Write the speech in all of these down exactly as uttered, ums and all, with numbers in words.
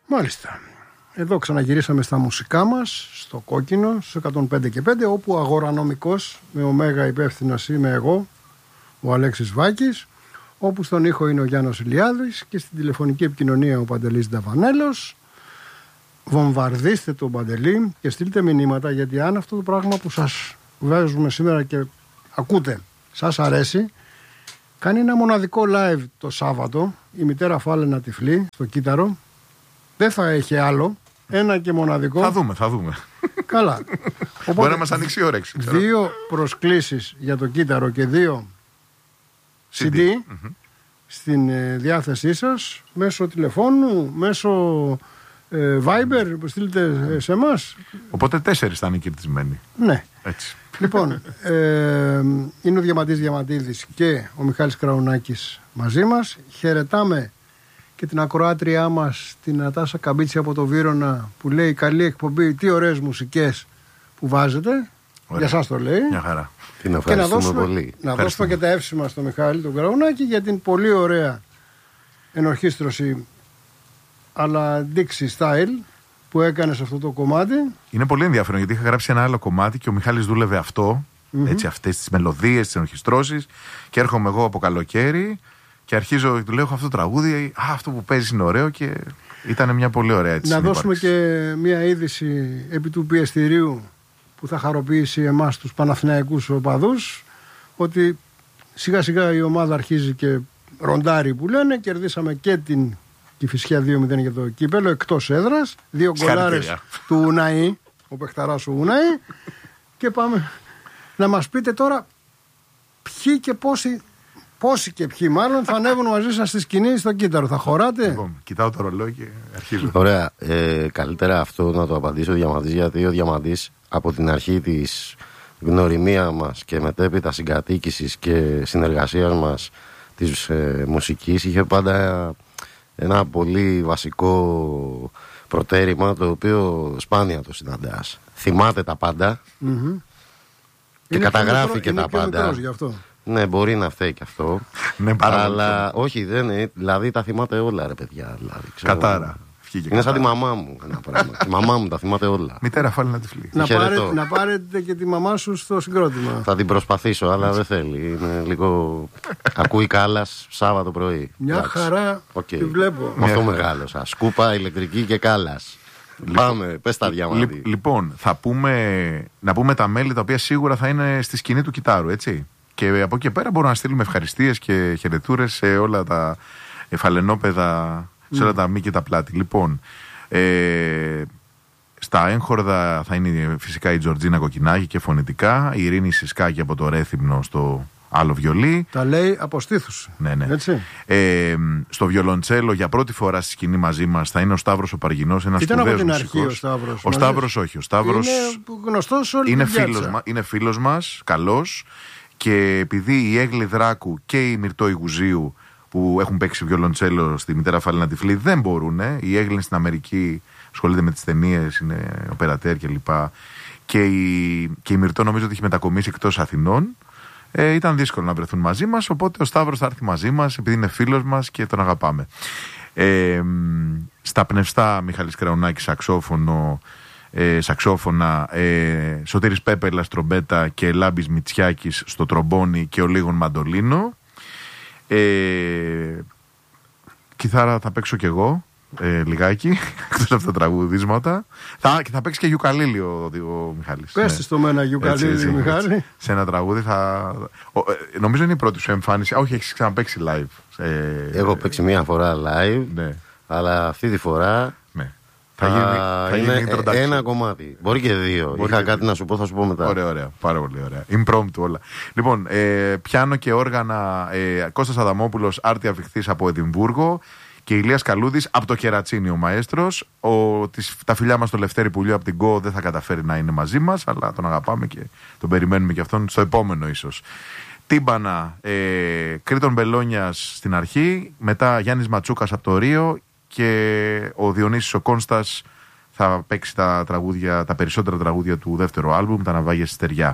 Μάλιστα. Εδώ ξαναγυρίσαμε στα μουσικά μας, στο Κόκκινο, στους εκατόν πέντε και πέντε, όπου αγορανομικός με ωμέγα υπεύθυνος είμαι εγώ, ο Αλέξης Βάκης, όπου στον ήχο είναι ο Γιάννος Ηλιάδης και στην τηλεφωνική επικοινωνία ο Παντελής Νταβανέλος. Βομβαρδίστε τον Παντελή και στείλτε μηνύματα, γιατί αν αυτό το πράγμα που σας βγάζουμε σήμερα και ακούτε σας αρέσει, κάνει ένα μοναδικό live το Σάββατο η μητέρα Φάλαινα Τυφλή στο Κύτταρο. Δεν θα έχει άλλο. Ένα και μοναδικό. Θα δούμε, θα δούμε. Καλά. Οπότε, μπορεί να μας ανοίξει η όρεξη. Ξέρω. Δύο προσκλήσεις για το Κύτταρο και δύο σι ντι mm-hmm. στην ε, διάθεσή σας, μέσω τηλεφώνου, μέσω ε, Viber που στείλετε ε, σε εμάς. Οπότε τέσσερις θα είναι κερδισμένοι. Ναι. Έτσι. Λοιπόν, ε, είναι ο Διαμαντής Διαμαντίδης και ο Μιχάλης Κραουνάκης μαζί μας. Χαιρετάμε και την ακροάτριά μας, την Νατάσα Καμπίτση από το Βύρωνα, που λέει καλή εκπομπή, τι ωραίες μουσικές που βάζετε. Ωραία. Για σας το λέει. Μια χαρά. Την ευχαριστούμε και να δώσουμε, πολύ. Να δώσουμε και τα εύσημα στο Μιχάλη τον Κραουνάκη για την πολύ ωραία ενορχήστρωση αλλά Dixie Style που έκανε σε αυτό το κομμάτι. Είναι πολύ ενδιαφέρον, γιατί είχα γράψει ένα άλλο κομμάτι και ο Μιχάλης δούλευε αυτό, mm-hmm. έτσι, αυτές τις μελωδίες, τις ενορχιστρώσεις, και έρχομαι εγώ από καλοκαίρι και αρχίζω, του λέω, έχω αυτό το τραγούδι, α, αυτό που παίζει είναι ωραίο, και ήταν μια πολύ ωραία έτσι. Να συνύπαρξη. δώσουμε και μια είδηση επί του πιεστηρίου που θα χαροποιήσει εμάς τους Παναθηναϊκούς οπαδούς, ότι σιγά σιγά η ομάδα αρχίζει και ροντάρει που λένε. Κερδίσαμε και την Κηφισιά δύο μηδέν για το κύπελο εκτός έδρας, δύο γκολάρες του Ουναή, ο παιχταράς ο Ουναή. Και πάμε να μας πείτε τώρα ποιοι και πόσοι, πόσοι και ποιοι μάλλον θα ανέβουν μαζί σας στη σκηνή στο Κύτταρο. Θα χωράτε? Λοιπόν, κοιτάω το ρολόι και αρχίζω. Ωραία. Ε, καλύτερα αυτό να το απαντήσει ο Διαμαντής, γιατί ο Διαμαντής από την αρχή της γνωριμία μας και μετέπειτα συγκατοίκησης και συνεργασίας μας της ε, μουσικής είχε πάντα ένα πολύ βασικό προτέρημα, το οποίο σπάνια το συναντάς. Θυμάται τα πάντα mm-hmm. και είναι καταγράφει μικρό, και τα πάντα. Γι' αυτό. Ναι, μπορεί να φταίει και αυτό. Ναι, αλλά όχι, δεν είναι. Δηλαδή τα θυμάται όλα, ρε παιδιά. Δηλαδή, ξέρω, κατάρα. Είναι κατάρα. Σαν τη μαμά μου ένα πράγμα. Η μαμά μου τα θυμάται όλα. Μητέρα Φάλαινα Τυφλή. Να, πάρε, να πάρετε και τη μαμά σου στο συγκρότημα. Θα την προσπαθήσω, αλλά δεν θέλει. Είναι λίγο. Ακούει Κάλλας Σάββατο πρωί. Μια εντάξει. Χαρά okay. Τη βλέπω. Με αυτό μεγάλωσα. Σκούπα, ηλεκτρική και Κάλλας. Πάμε, πες τα Διαμαντή. Λοιπόν, θα πούμε, να πούμε τα μέλη τα οποία σίγουρα θα είναι στη σκηνή του Κιτάρου, έτσι. Και από εκεί πέρα μπορούμε να στείλουμε ευχαριστίες και χαιρετούρες σε όλα τα φαλενόπεδα, σε όλα τα μη και τα πλάτη. Λοιπόν, ε, στα έγχορδα θα είναι φυσικά η Τζορτζίνα Κοκκινάκη και φωνητικά, η Ειρήνη Σισκάκη από το Ρέθυμνο στο άλλο βιολί. Τα λέει από στήθους. Ναι, ναι. Έτσι. Ε, στο βιολοντσέλο για πρώτη φορά στη σκηνή μαζί μας θα είναι ο Σταύρος ο Παργινός, ένας σπουδαίος μουσικός. Ήταν από την αρχή ο Σταύρος. Ο Σταύρος όχι. Ο Σταύρος είναι γνωστός όλη είναι την φίλος, μα, είναι φίλος μας, καλός. Και επειδή η Έγλη Δράκου και η Μυρτώ Ιγουζίου που έχουν παίξει βιολοντσέλο στη Μητέρα Φάλαινα Τυφλή δεν μπορούν. Η Έγλη είναι στην Αμερική, ασχολείται με τις ταινίες, είναι οπερατέρ κλπ. Και η, και η Μυρτώ νομίζω ότι έχει μετακομίσει εκτός Αθηνών. Ε, ήταν δύσκολο να βρεθούν μαζί μας, οπότε ο Σταύρος θα έρθει μαζί μας επειδή είναι φίλος μας και τον αγαπάμε. Ε, στα πνευστά Μιχάλης Κραουνάκης σαξόφωνο, ε, σαξόφωνα, ε, Σωτήρης Πέπελας τρομπέτα και Λάμπης Μητσιάκης στο τρομπόνι και ο Λίγων μαντολίνο. Ε, κιθάρα θα παίξω κι εγώ. Ε, λιγάκι, εκτός από τα τραγουδίσματα. Θα, και θα παίξει και γιουκαλίλι ο, ο Μιχάλης. Πες ναι. Στο μένα γιουκαλίλι, Μιχάλη. Έτσι. Σε ένα τραγούδι θα. Ο, ε, νομίζω είναι η πρώτη σου εμφάνιση. Όχι, έχεις ξαναπαίξει live. Ε, Έχω παίξει μία φορά live, ναι. Αλλά αυτή τη φορά. Ναι. Θα, θα γίνει, θα είναι ένα κομμάτι. Μπορεί και δύο. Μπορεί Είχα και κάτι δύο. Να σου πω, θα σου πω μετά. Ωραία, ωραία. Πάρα πολύ ωραία. Impromptu όλα. Λοιπόν, ε, πιάνο και όργανα ε, Κώστας Αδαμόπουλος, Άρτη Αβιχθής από Εδιμβούργο. Και Ηλίας Καλούδης από το Κερατσίνι, ο μαέστρος. Ο, τις, τα φιλιά μας στο Λευτέρη Πουλίου από την ΚΟ δεν θα καταφέρει να είναι μαζί μας, αλλά τον αγαπάμε και τον περιμένουμε και αυτόν στο επόμενο ίσως. Τύμπανα, ε, Κρήτον Μπελόνιας στην αρχή, μετά Γιάννης Ματσούκας από το Ρίο και ο Διονύσης ο Κόνστας θα παίξει τα, τραγούδια, τα περισσότερα τραγούδια του δεύτερου άλμπουμ, τα Ναυάγια στη Στεριά.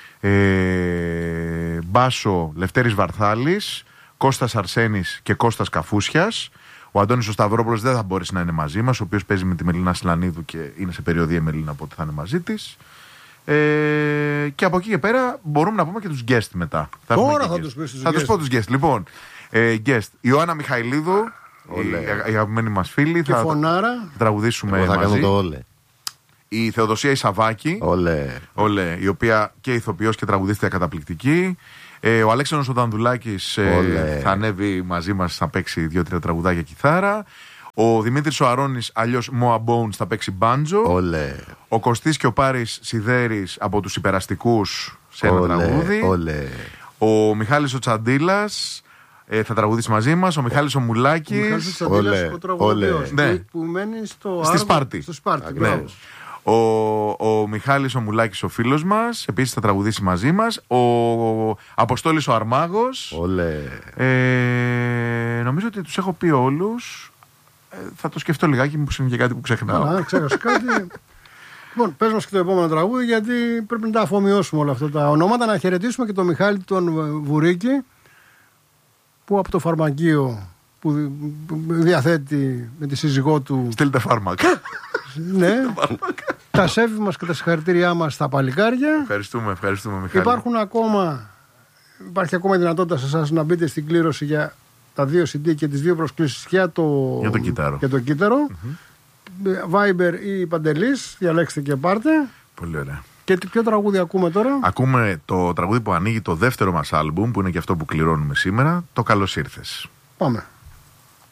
Ε, μπάσο Λευτέρης Βαρθάλης, Κώστας Αρσένης και Κώστας Καφούσιας. Ο Αντώνης ο Σταυρόπουλος δεν θα μπορέσει να είναι μαζί μας, ο οποίος παίζει με τη Μελίνα Σιλανίδου και είναι σε περιοδία η Μελίνα, οπότε θα είναι μαζί της. Ε, και από εκεί και πέρα μπορούμε να πούμε και τους guest μετά. Θα Τώρα θα τους πεις τους Θα guest. τους πω τους guest. Λοιπόν, ε, guest, Ιωάννα Μιχαηλίδου, Όλε. η αγαπημένη μας φίλη. Και θα φωνάρα. τραγουδήσουμε Εγώ θα μαζί. κάνω το όλε. Η Θεοδοσία Ισαβάκη, Όλε. όλε, η οποία και ηθοποιός και τραγουδίστρια καταπληκτική. Ε, ο Αλέξανδρος ο Δανδουλάκης ε, θα ανέβει μαζί μας, θα παίξει δύο-τρία τραγουδάκια κιθάρα. Ο Δημήτρης ο Αρώνης, αλλιώς Moa Bones, θα παίξει μπάντζο. Όλε. Ο Κωστής και ο Πάρης Σιδέρης από τους Υπεραστικούς σε ένα Όλε. τραγούδι. Όλε. Ο Μιχάλης ο Τσαντίλας ε, θα τραγουδήσει μαζί μας. Ο Μιχάλης ο Ο Μουλάκης. Μιχάλης Τσαντήλας, Όλε. ο τραγουδοποιός, Όλε. Ναι. που μένει στο Στη Άργο- Σπάρτη. Στο Σπάρτη, Ναι. μπράβο. Ο, ο Μιχάλης ο Μουλάκης ο φίλος μας, επίσης θα τραγουδήσει μαζί μας. Ο Αποστόλης ο Αρμάγος. Όλε. Ε, νομίζω ότι τους έχω πει όλους. Ε, θα το σκεφτώ λιγάκι, μήπως είναι και κάτι που ξεχνάω. Α, ξέχασα κάτι. Λοιπόν, πες μας και το επόμενο τραγούδι, γιατί πρέπει να τα αφομοιώσουμε όλα αυτά τα ονόματα. Να χαιρετήσουμε και τον Μιχάλη τον Βουρίκη, που από το φαρμακείο που διαθέτει με τη σύζυγό του. Στείλτε φάρμακα. Ναι, τα σέβη μας και τα συγχαρητήριά μας στα παλικάρια. Ευχαριστούμε, ευχαριστούμε Μιχάλη. Υπάρχουν ακόμα, υπάρχει ακόμα η δυνατότητα σε εσάς να μπείτε στην κλήρωση για τα δύο σι ντι και τις δύο προσκλήσεις για το, Για το κύτταρο. για το κύτταρο. Mm-hmm. Viber ή Παντελής, διαλέξτε και πάρτε. Πολύ ωραία. Και τι- ποιο τραγούδι ακούμε τώρα? Ακούμε το τραγούδι που ανοίγει το δεύτερο μας άλμπουμ, που είναι και αυτό που κληρώνουμε σήμερα, το Καλώς ήρθες. Πάμε.